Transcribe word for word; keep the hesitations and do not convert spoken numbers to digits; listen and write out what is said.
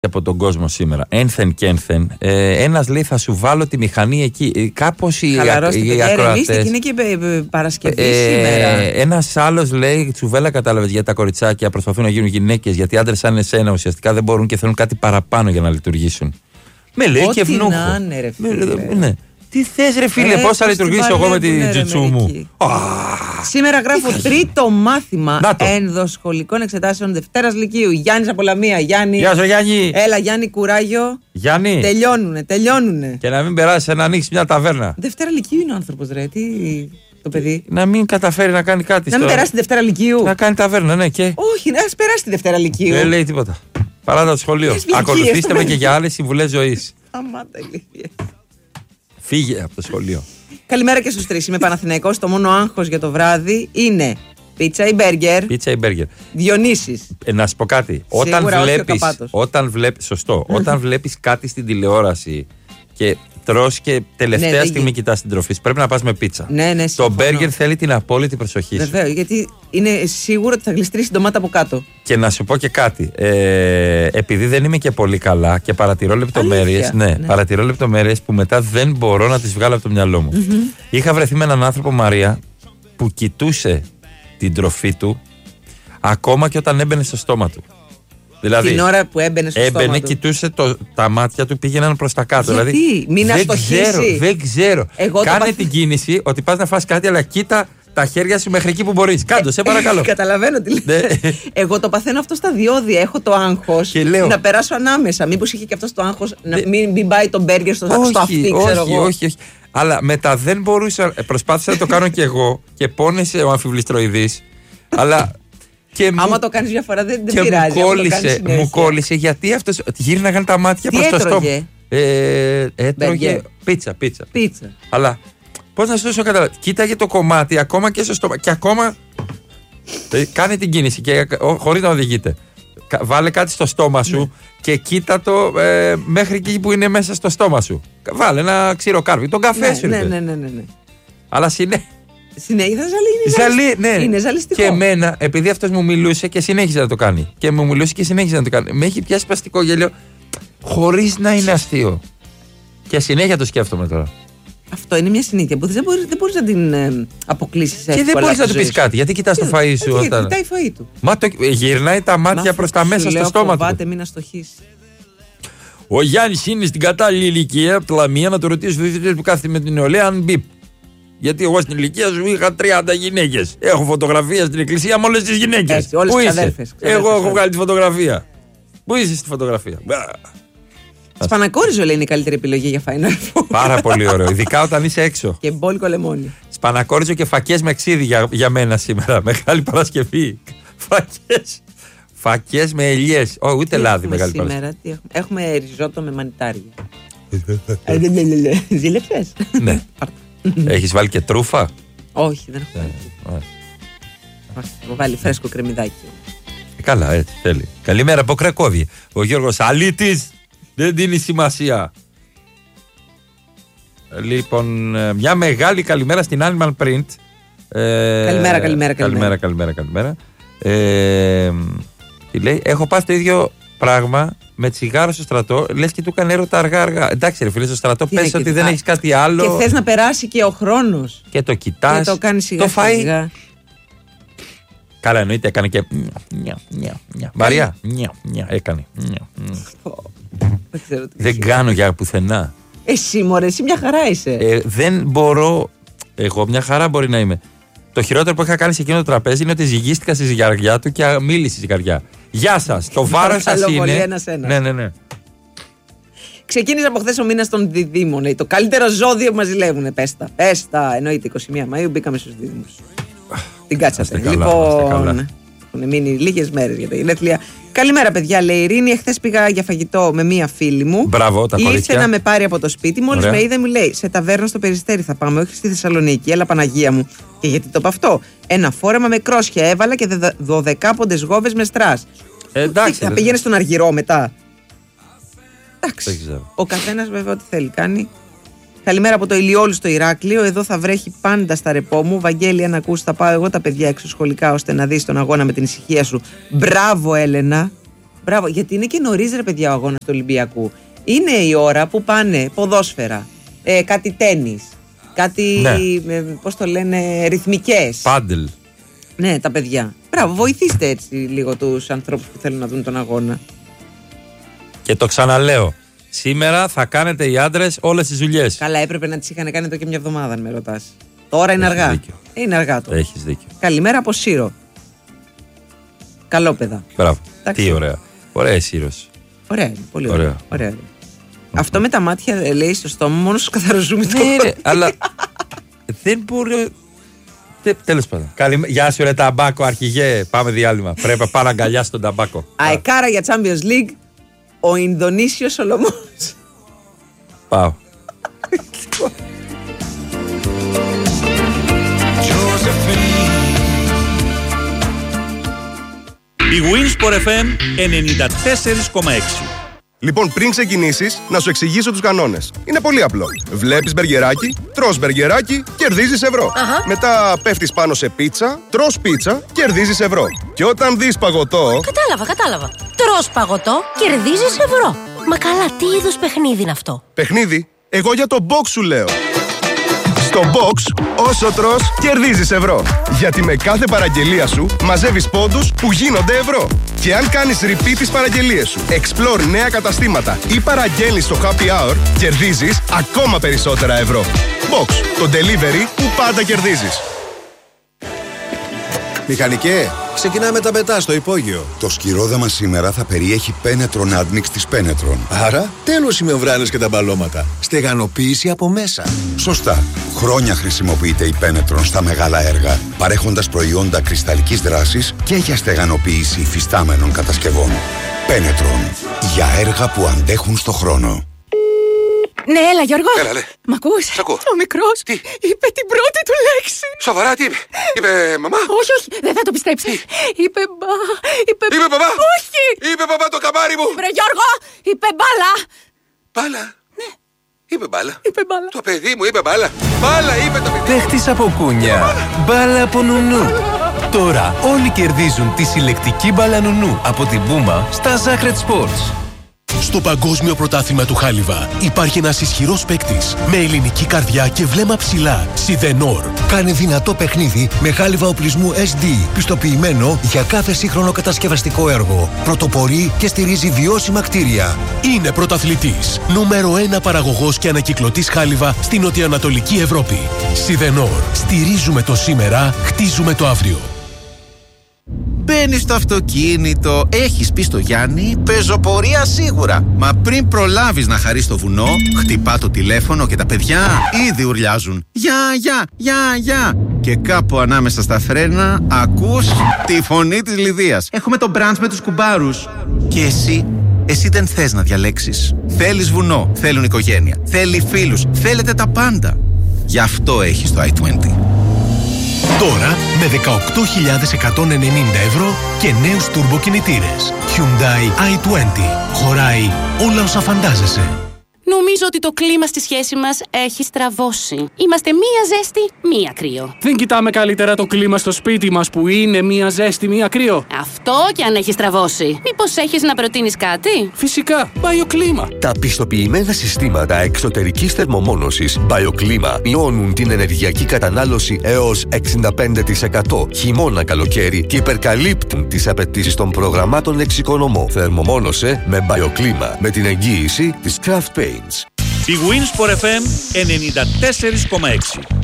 από τον κόσμο σήμερα. Ένθεν και ένθεν. Ε, ένας λέει θα σου βάλω τη μηχανή εκεί. Κάπως οι, οι ακροατές. Είναι και Παρασκευή ε, σήμερα. Ένας άλλος λέει τσουβέλα, κατάλαβες, για τα κοριτσάκια προσπαθούν να γίνουν γυναίκες. Γιατί άντρες σαν εσένα ουσιαστικά δεν μπορούν και θέλουν κάτι παραπάνω για να λειτουργήσουν. Με λέει ό,τι και ευνούχο. Να είναι, ρε, φίλε. Ναι. Τι θες ρε φίλε, πώς θα λειτουργήσω εγώ με την τζιτσού μου. Σήμερα γράφω τρίτο μάθημα ενδοσχολικών εξετάσεων Δευτέρας Λυκείου. Γιάννης από Λαμία. Γιάννη. Γεια σου Γιάννη. Έλα Γιάννη, κουράγιο. Γιάννη. Τελειώνουνε, τελειώνουνε. Και να μην περάσει να ανοίξει μια ταβέρνα. Δευτέρα Λυκείου είναι ο άνθρωπος ρε, τι το παιδί. Να μην καταφέρει να κάνει κάτι. Να μην περάσει τη Δευτέρα Λυκείου. Να κάνει ταβέρνα, ναι και. Όχι, ας περάσει τη Δευτέρα Λυκείου. Δεν λέει τίποτα. Παράτα το σχολείο. Ακολουθήστε με και για άλλες συμβουλές ζωής. Αμάτα ηλίθεια. Φύγε από το σχολείο. Καλημέρα και στους τρεις. Είμαι Παναθηναϊκός. Το μόνο άγχος για το βράδυ είναι πίτσα ή μπέργκερ. Πίτσα ή μπέργκερ. Διονύσης. Ε, να σου πω κάτι. Όταν βλέπεις, όταν βλέπεις, σωστό, όταν βλέπεις κάτι στην τηλεόραση και τρως και τελευταία ναι, στιγμή κοιτάς την τροφή, πρέπει να πας με πίτσα. Ναι, ναι, το μπέργκερ θέλει την απόλυτη προσοχή σου. Βεβαίως, γιατί είναι σίγουρο ότι θα γλιστρήσει την ντομάτα από κάτω. Και να σου πω και κάτι. Ε, επειδή δεν είμαι και πολύ καλά και παρατηρώ λεπτομέρειες, ναι, ναι. παρατηρώ λεπτομέρειες που μετά δεν μπορώ να τις βγάλω από το μυαλό μου. Mm-hmm. Είχα βρεθεί με έναν άνθρωπο, Μαρία, που κοιτούσε την τροφή του ακόμα και όταν έμπαινε στο στόμα του. Δηλαδή, την ώρα που έμπαινε στο έμπαινε, στόμα του. κοιτούσε το, τα μάτια του πήγαιναν προς τα κάτω. Γιατί, δηλαδή, μην δεν αστοχήσει. ξέρω, δεν ξέρω. Εγώ Κάνε παθ... την κίνηση ότι πας να φας κάτι, αλλά κοίτα τα χέρια σου μέχρι εκεί που μπορείς. Κάντο, σε παρακαλώ. Καταλαβαίνω τι λες. Εγώ το παθαίνω αυτό στα διόδια. Έχω το άγχος να περάσω ανάμεσα. Μήπως είχε και αυτό το άγχος να μην, μην πάει το μπέργκερ στο, όχι, στο αυτί, ξέρω όχι, εγώ. Όχι, όχι. Αλλά μετά δεν μπορούσα. Προσπάθησα να το κάνω κι εγώ και πόνεσε ο αμφιβληστροειδής. Αλλά. Και άμα μου, το κάνεις μια φορά δεν, δεν και πειράζει. Μου κόλλησε, μου κόλλησε γιατί αυτός γύρναγαν τα μάτια προς το στόμα. Ε, έτρωγε πίτσα, πίτσα. Πίτσα. Αλλά πώς να σου δώσω καταλάβει. Κοίταγε το κομμάτι ακόμα και στο στόμα. Και ακόμα. Κάνε την κίνηση και χωρίς να οδηγείτε. Βάλε κάτι στο στόμα σου ναι. και κοίτα το ε, μέχρι εκεί που είναι μέσα στο στόμα σου. Βάλε ένα ξηροκάρβι. Τον καφέ ναι, σου. Ναι, ναι, ναι, ναι, ναι. Αλλά συνέ. Συνέχιζα ζαλί, είναι, ζαλί, ναι. είναι ζαλιστικό. Και εμένα, επειδή αυτός μου μιλούσε και συνέχιζε να το κάνει. Και μου μιλούσε και συνέχιζε να το κάνει. Με έχει πιάσει παστικό γέλιο χωρίς να είναι αστείο. Και συνέχεια το σκέφτομαι τώρα. Αυτό είναι μια συνήθεια που δεν μπορείς, δεν μπορείς να την ε, αποκλείσεις εύκολα. Και δεν μπορείς να του πεις κάτι. Γιατί κοιτάς το φαΐ σου. Γιατί όταν... κοιτάει φαΐ του. Μα το γυρνάει τα μάτια προς τα μέσα στο στόμα του. Φοβάται μην αστοχίσει. Ο Γιάννης είναι στην κατάλληλη ηλικία από τη Λαμία να το ρωτήσει ο διευθυντής που κάθεται με την νεολαία αν μπει. Γιατί εγώ στην ηλικία σου είχα τριάντα γυναίκες. Έχω φωτογραφία στην εκκλησία με όλες τις γυναίκες. Πού είσαι? Ξαδέρφες, εγώ έχω βγάλει τη φωτογραφία. Πού είσαι στη φωτογραφία? Σπανακόριζο λέει είναι η καλύτερη επιλογή για Final Four. Πάρα πολύ ωραίο. Ειδικά όταν είσαι έξω. Και μπόλικο λεμόνι. Σπανακόριζο και φακές με ξύδι για, για μένα σήμερα. Μεγάλη Παρασκευή. Φακές. Φακές με ελιές. Oh, ούτε λάδι Μεγάλη Παρασκευή. Σήμερα, έχουμε ριζότο με μανιτάρια. Ζήλεψες? Ναι. Έχεις βάλει και τρούφα? Όχι, δεν έχω βάλει. Έχω βάλει φρέσκο κρεμμυδάκι. Καλά, έτσι θέλει. Καλημέρα από Κρακόβι. Ο Γιώργος Αλίτης δεν δίνει σημασία. Λοιπόν, μια μεγάλη καλημέρα στην Animal Print. Ε, καλημέρα, καλημέρα, καλημέρα. Καλημέρα, καλημέρα. Ε, τι λέει, έχω πάθει το ίδιο πράγμα με τσιγάρο στο στρατό. Λες και του έκανε έρωτα αργά-αργά. Εντάξει, ρε φίλε, στο στρατό πες ότι δεν έχεις κάτι άλλο. Και θες να περάσει και ο χρόνος. Και το κοιτάς. Και το κάνει σιγά σιγά. Καλά, εννοείται, έκανε και. Μαρία, έκανε. Δεν, ξέρω τι δεν κάνω για πουθενά. Εσύ μωρέ, εσύ μια χαρά είσαι. Ε, δεν μπορώ. Εγώ μια χαρά μπορεί να είμαι. Το χειρότερο που είχα κάνει σε εκείνο το τραπέζι είναι ότι ζυγίστηκα στη ζυγαριά του και μίλησε η ζυγαριά. Γεια σας, το βάρος σας είναι. Ένας, ένας. Ναι, ναι, ναι. Ξεκίνησε από χθες ο μήνας των διδήμων. Το καλύτερο ζώδιο που μας ζηλεύουνε. Πέστα. Πέστα. Εννοείται είκοσι μία Μαΐου μπήκαμε στους δίδυμους. Την κάτσατε. Καλά, λοιπόν. Έχουν μείνει λίγες μέρες για τα γενέθλια. Καλημέρα, παιδιά. Λέει Ειρήνη, εχθές πήγα για φαγητό με μία φίλη μου. Μπράβο, τα κορίτσια. Ήρθε να με πάρει από το σπίτι. Μόλις με είδε, μου λέει: σε ταβέρνα στο Περιστέρι θα πάμε, όχι στη Θεσσαλονίκη. Έλα, Παναγία μου. Και γιατί το είπα αυτό? Ένα φόρεμα με κρόσια έβαλα και δωδεκάποντες γόβες με στρας. Ε, εντάξει. Θα πήγαινε στον Αργυρό μετά. Εντάξει. Δεν ο καθένας βέβαια ό,τι θέλει κάνει. Καλημέρα από το Ηλιόλου στο Ηράκλειο. Εδώ θα βρέχει πάντα στα ρεπό μου. Βαγγέλη, αν ακούς, θα πάω εγώ τα παιδιά έξω σχολικά ώστε να δεις τον αγώνα με την ησυχία σου. Μπράβο, Έλενα. Μπράβο, γιατί είναι και νωρίς ρε παιδιά ο αγώνας του Ολυμπιακού. Είναι η ώρα που πάνε ποδόσφαιρα, ε, κάτι τένις, κάτι, ναι. ε, πώς το λένε, ρυθμικές. Πάντελ. Ναι, τα παιδιά. Μπράβο, βοηθήστε έτσι λίγο τους ανθρώπους που θέλουν να δουν τον αγώνα. Και το ξαναλέω, σήμερα θα κάνετε οι άντρες όλες τις δουλειές. Καλά, έπρεπε να τις είχαν κάνει εδώ και μια εβδομάδα, αν με ρωτάς. Τώρα είναι Έχεις αργά. Δίκιο. Είναι αργά τώρα. Έχεις δίκιο. Καλημέρα από Σύρο. Καλό παιδά. Μπράβο. Τι ωραία. Ωραία η Σύρος. Ωραία είναι, πολύ ωραία. ωραία. ωραία, ωραία. Αυτό με τα μάτια λέει στο στόμα, μόνο στους καθαρζούμε το. Ναι, ρε, αλλά δεν μπορεί. Τέλος πάντων. Καλη... Γεια σου, ρε ταμπάκο, αρχηγέ. Πάμε διάλειμμα. Πρέπει να πάω να αγκαλιάσει τον ταμπάκο. Αεκάρα για Champions League, ο Ινδονήσιος Σολομός. Πάω. Η Winsport εφ εμ ενενήντα τέσσερα κόμμα έξι. Λοιπόν, πριν ξεκινήσεις, να σου εξηγήσω τους κανόνες. Είναι πολύ απλό. Βλέπεις μπεργκεράκι, τρως μπεργκεράκι, κερδίζεις ευρώ. Αχα. Μετά πέφτεις πάνω σε πίτσα, τρως πίτσα, κερδίζεις ευρώ. Και όταν δεις παγωτό... Κατάλαβα, κατάλαβα. Τρως παγωτό, κερδίζεις ευρώ. Μα καλά, τι είδους παιχνίδι είναι αυτό? Παιχνίδι, εγώ για το box σου λέω. Στο box, όσο τρως, κερδίζεις ευρώ. Γιατί με κάθε παραγγελία σου μαζεύεις πόντους που γίνονται ευρώ. Και αν κάνεις repeat τις παραγγελίες σου, explore νέα καταστήματα ή παραγγέλνεις στο happy hour, κερδίζεις ακόμα περισσότερα ευρώ. Box, το delivery που πάντα κερδίζεις. Μηχανικέ, ξεκινάμε τα πετά στο υπόγειο. Το σκυρόδεμα σήμερα θα περιέχει Penetron Admix της Penetron. Άρα, τέλος οι μεμβράνες και τα μπαλώματα. Στεγανοποίηση από μέσα. Σωστά. Χρόνια χρησιμοποιείται η Penetron στα μεγάλα έργα, παρέχοντας προϊόντα κρυσταλλικής δράσης και για στεγανοποίηση υφιστάμενων κατασκευών. Penetron. Για έργα που αντέχουν στο χρόνο. Ναι, έλα Γιώργο. Έλα, λέ. Μ' ακούς? Σ' ακούω. Ο μικρός Τι? είπε την πρώτη του λέξη. Σοβαρά, τι είπε? Είπε μαμά? Όχι, όχι, δεν θα το πιστέψεις. Είπε μπα, είπε... Είπε μπαμπά? Όχι. Είπε μπαμπά το καμάρι μου? Βρε Γιώργο, είπε μπάλα. Μπάλα? Ναι. Είπε μπάλα. Είπε μπάλα. Το παιδί μου είπε μπάλα. Μπάλα είπε το παιδί. Παίχτης από κούνια. Μπάλα από νουνού. Τώρα όλοι κερδίζουν τη συλλεκτική μπάλα νουνού από την Πούμα στα Zacred Sports. Στο Παγκόσμιο Πρωτάθλημα του Χάλιβα υπάρχει ένας ισχυρός παίκτης με ελληνική καρδιά και βλέμμα ψηλά. Σιδενόρ. Κάνε δυνατό παιχνίδι με χάλιβα οπλισμού ες ντι, πιστοποιημένο για κάθε σύγχρονο κατασκευαστικό έργο. Πρωτοπορεί και στηρίζει βιώσιμα κτίρια. Είναι πρωταθλητής. Νούμερο ένα παραγωγός και ανακυκλωτής χάλιβα στην νοτιοανατολική Ευρώπη. Σιδενόρ. Στηρίζουμε το σήμερα, χτίζουμε το αύριο. Μπαίνεις στο αυτοκίνητο, έχεις πει στο Γιάννη, πεζοπορία σίγουρα. Μα πριν προλάβεις να χαρείς το βουνό, χτυπά το τηλέφωνο και τα παιδιά ήδη ουρλιάζουν. Γεια, γεια, γεια, γεια. Και κάπου ανάμεσα στα φρένα ακούς τη φωνή της Λιδίας. Έχουμε το μπραντς με τους κουμπάρους. Και εσύ, εσύ δεν θες να διαλέξεις. Θέλεις βουνό, θέλουν οικογένεια, θέλει φίλους, θέλετε τα πάντα. Γι' αυτό έχεις το άι είκοσι. Τώρα με δεκαοκτώ χιλιάδες εκατόν ενενήντα ευρώ και νέους τουρμποκινητήρες. Hyundai άι είκοσι. Χωράει όλα όσα φαντάζεσαι. Νομίζω ότι το κλίμα στη σχέση μας έχει στραβώσει. Είμαστε μία ζέστη, μία κρύο. Δεν κοιτάμε καλύτερα το κλίμα στο σπίτι μας που είναι μία ζέστη, μία κρύο? Αυτό και αν έχει στραβώσει. Μήπως έχεις να προτείνεις κάτι? Φυσικά, BioClima. Τα πιστοποιημένα συστήματα εξωτερικής θερμομόνωσης BioClima μειώνουν την ενεργειακή κατανάλωση έως εξήντα πέντε τοις εκατό χειμώνα καλοκαίρι και υπερκαλύπτουν τις απαιτήσεις των προγραμμάτων εξοικονομώ. Θερμομόνωσε με BioClima με την εγγύηση της Craft Paints. Η Winsport εφ εμ ενενήντα τέσσερα κόμμα έξι.